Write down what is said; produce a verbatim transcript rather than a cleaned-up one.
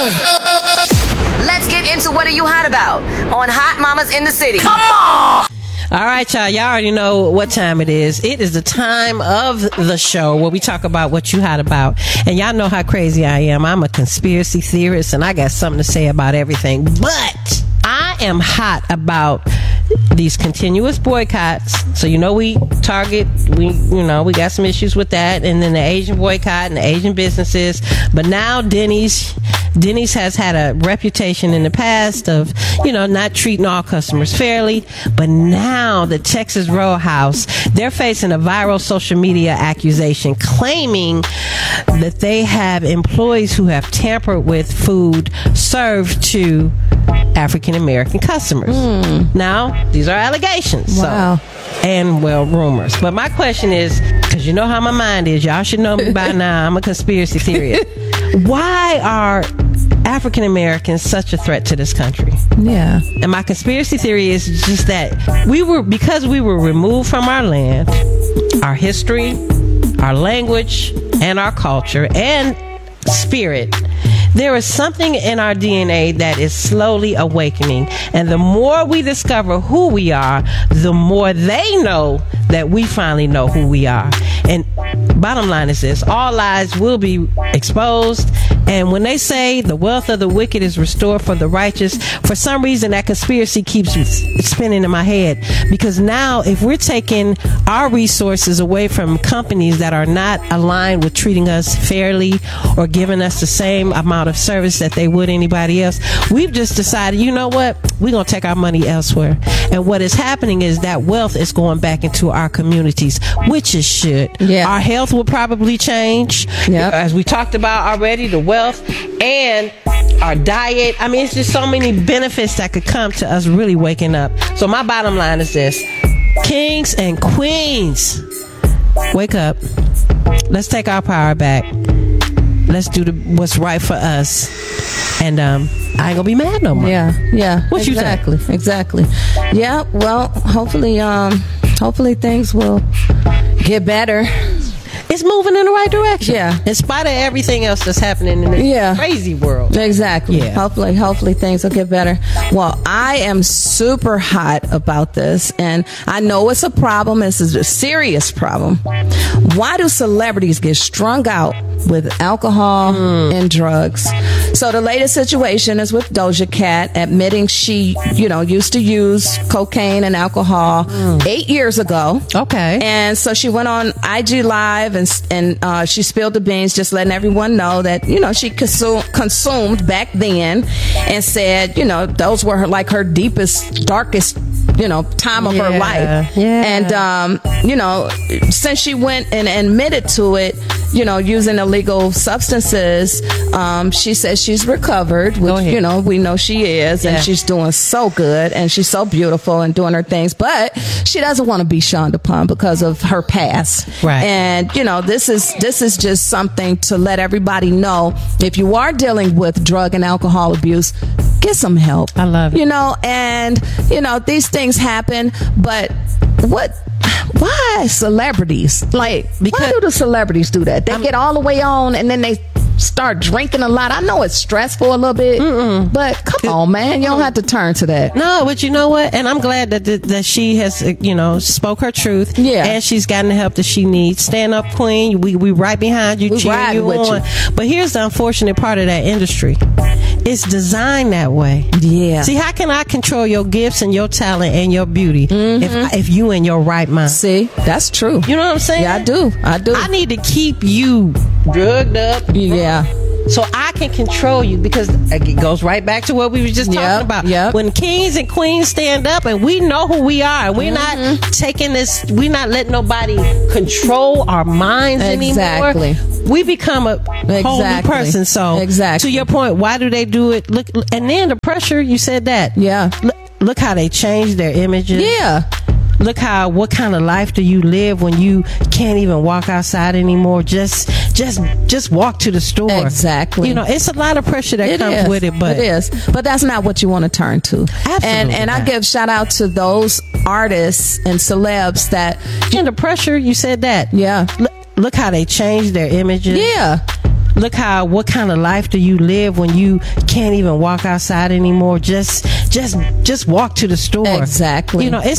Let's get into What Are You Hot About on Hot Mamas in the City. Come on! All right, y'all. Y'all already know what time it is. It is the time of the show where we talk about what you hot about. And y'all know how crazy I am. I'm a conspiracy theorist, and I got something to say about everything. But I am hot about these continuous boycotts. So, you know, we Target, we, you know, we got some issues with that. And then the Asian boycott and the Asian businesses. But now Denny's, Denny's has had a reputation in the past of, you know, not treating all customers fairly. But now the Texas Roadhouse, they're facing a viral social media accusation claiming that they have employees who have tampered with food served to African American customers. Mm. Now, these are allegations. Wow. So, and, well, rumors. But my question is, because you know how my mind is, y'all should know me by now, I'm a conspiracy theorist. Why are African Americans such a threat to this country? Yeah. And my conspiracy theory is just that we were, because we were removed from our land, our history, our language, and our culture, and spirit, there is something in our D N A that is slowly awakening. And the more we discover who we are, the more they know that we finally know who we are. And bottom line is this: all lies will be exposed. And when they say the wealth of the wicked is restored for the righteous, for some reason that conspiracy keeps spinning in my head. Because now if we're taking our resources away from companies that are not aligned with treating us fairly or giving us the same amount of service that they would anybody else, we've just decided, you know what, we're going to take our money elsewhere. And what is happening is that wealth is going back into our communities, which it should. Yeah. Our health will probably change. Yep. As we talked about already, the wealth and our diet. I mean, it's just so many benefits that could come to us really waking up. So my bottom line is this: kings and queens, wake up. Let's take our power back. Let's do the, what's right for us. And um, I ain't gonna be mad no more. Yeah, yeah. What you think? Exactly, exactly. Yeah, well, hopefully, um, hopefully things will get better. It's moving in the right direction. Yeah. In spite of everything else that's happening in this yeah. crazy world. Exactly. Yeah. Hopefully, hopefully things will get better. Well, I am super hot about this, and I know it's a problem. It's a serious problem. Why do celebrities get strung out with alcohol mm. and drugs? So the latest situation is with Doja Cat admitting she, you know, used to use cocaine and alcohol mm. eight years ago. Okay. And so she went on I G Live and and uh, she spilled the beans, just letting everyone know that, you know, she consumed, consumed back then, and said, you know, those were her, like her deepest, darkest, you know, time of yeah. her life. Yeah. And, um, you know, since she went and admitted to it, you know, using illegal substances, um, she says she's recovered, which, you know, we know she is, yeah. and she's doing so good, and she's so beautiful and doing her things, but she doesn't want to be shunned upon because of her past. Right. And, you know, this is, this is just something to let everybody know, if you are dealing with drug and alcohol abuse, get some help. I love it. You know, and, you know, these things happen, but what, why celebrities? Like, because, why do the celebrities do that? They I'm, get all the way on and then they start drinking a lot. I know it's stressful a little bit, mm-mm. but come on, man, you don't have to turn to that. No, but you know what? And I'm glad that that, that she has, you know, spoke her truth. Yeah, and she's gotten the help that she needs. Stand up, queen. We we right behind you, we cheering you on. You. But here's the unfortunate part of that industry: it's designed that way. Yeah. See, how can I control your gifts and your talent and your beauty mm-hmm. if if you in your right mind? See, that's true. You know what I'm saying? Yeah, I do. I do. I need to keep you drugged up. Yeah. So I can control you, because it goes right back to what we were just talking yep, about. Yep. When kings and queens stand up and we know who we are, and we're mm-hmm. not taking this, we're not letting nobody control our minds exactly. anymore. We become a exactly. whole new person. So exactly. to your point, why do they do it? Look, and then the pressure, you said that. Yeah. Look, look how they change their images. Yeah. Look how, what kind of life do you live when you can't even walk outside anymore? Just, just, just walk to the store. Exactly. You know, it's a lot of pressure that it comes is. with it, but it is. But that's not what you want to turn to. Absolutely. And and not. I give shout out to those artists and celebs that. And the pressure, you said that. Yeah. Look, look how they change their images. Yeah. look how, what kind of life do you live when you can't even walk outside anymore? Just, just, just walk to the store. Exactly. You know, it's